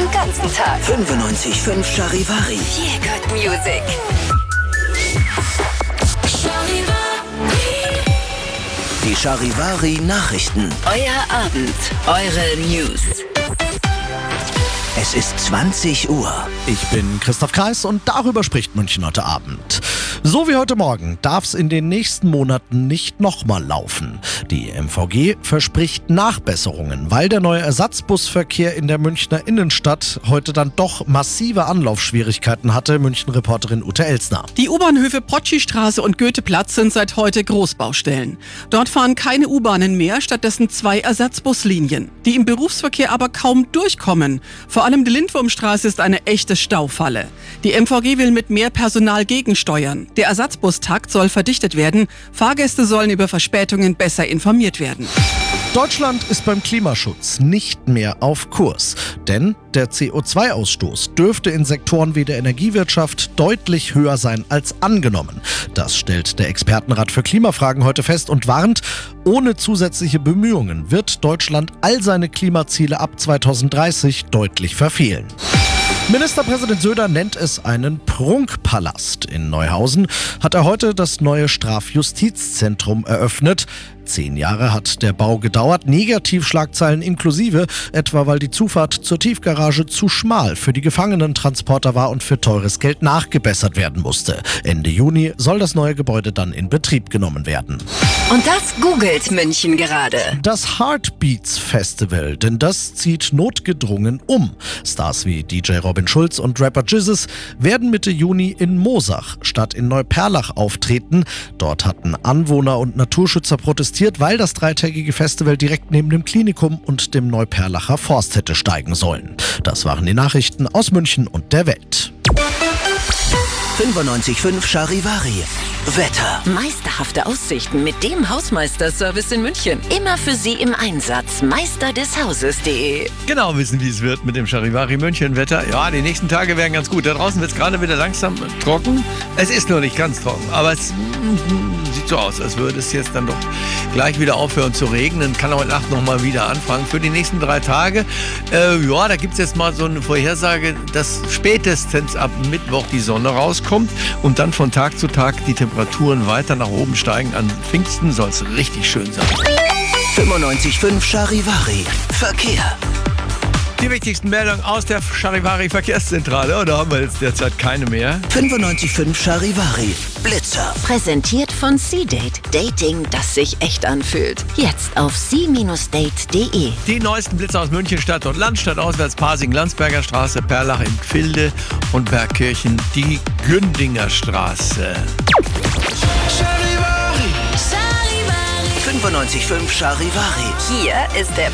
den ganzen Tag. 95.5 Charivari. Feel good music. Die Charivari Nachrichten. Euer Abend, eure News. Es ist 20 Uhr. Ich bin Christoph Kreis und darüber spricht München heute Abend. So wie heute Morgen darf es in den nächsten Monaten nicht nochmal laufen. Die MVG verspricht Nachbesserungen, weil der neue Ersatzbusverkehr in der Münchner Innenstadt heute dann doch massive Anlaufschwierigkeiten hatte, München-Reporterin Ute Elsner. Die U-Bahnhöfe Potschi-Straße und Goetheplatz sind seit heute Großbaustellen. Dort fahren keine U-Bahnen mehr, stattdessen 2 Ersatzbuslinien, die im Berufsverkehr aber kaum durchkommen. Vor allem die Lindwurmstraße ist eine echte Staufalle. Die MVG will mit mehr Personal gegensteuern. Der Ersatzbustakt soll verdichtet werden. Fahrgäste sollen über Verspätungen besser informiert werden. Deutschland ist beim Klimaschutz nicht mehr auf Kurs, denn der CO2-Ausstoß dürfte in Sektoren wie der Energiewirtschaft deutlich höher sein als angenommen. Das stellt der Expertenrat für Klimafragen heute fest und warnt, ohne zusätzliche Bemühungen wird Deutschland all seine Klimaziele ab 2030 deutlich verfehlen. Ministerpräsident Söder nennt es einen Prunkpalast. In Neuhausen hat er heute das neue Strafjustizzentrum eröffnet. 10 Jahre hat der Bau gedauert, Negativschlagzeilen inklusive, etwa weil die Zufahrt zur Tiefgarage zu schmal für die Gefangenentransporter war und für teures Geld nachgebessert werden musste. Ende Juni soll das neue Gebäude dann in Betrieb genommen werden. Und das googelt München gerade. Das Heartbeats Festival, denn das zieht notgedrungen um. Stars wie DJ Robin Schulz und Rapper Jizzes werden Mitte Juni in Moosach statt in Neuperlach auftreten. Dort hatten Anwohner und Naturschützer protestiert, weil das 3-tägige Festival direkt neben dem Klinikum und dem Neuperlacher Forst hätte steigen sollen. Das waren die Nachrichten aus München und der Welt. 95.5 Charivari. Wetter. Meisterhafte Aussichten mit dem Hausmeisterservice in München. Immer für Sie im Einsatz. meisterdeshauses.de. Genau wissen, wie es wird mit dem Charivari München Wetter. Ja, die nächsten Tage werden ganz gut. Da draußen wird es gerade wieder langsam trocken. Es ist noch nicht ganz trocken, aber es sieht so aus, als würde es jetzt dann doch gleich wieder aufhören zu regnen. Kann heute Nacht nochmal wieder anfangen. Für die nächsten 3 Tage, da gibt es jetzt mal so eine Vorhersage, dass spätestens ab Mittwoch die Sonne rauskommt und dann von Tag zu Tag die Temperaturen weiter nach oben steigen. An Pfingsten soll es richtig schön sein. 95.5 Charivari. Verkehr. Die wichtigsten Meldungen aus der Charivari Verkehrszentrale. Da haben wir jetzt derzeit keine mehr. 95.5 Charivari. Blitzer. Präsentiert von C-Date. Dating, das sich echt anfühlt. Jetzt auf c-date.de. Die neuesten Blitzer aus München, Stadt und Land. Stadtauswärts Pasing, Landsberger Straße, Perlach in Gfilde und Bergkirchen die Gündinger Straße. 95.5 Charivari. Hier ist der